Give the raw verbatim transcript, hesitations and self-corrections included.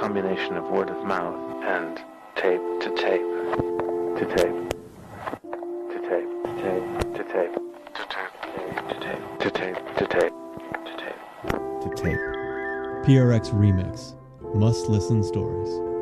combination of word of mouth and tape to tape to tape to tape to tape to tape to tape to tape to tape to tape to tape to tape. P R X Remix. Must listen stories.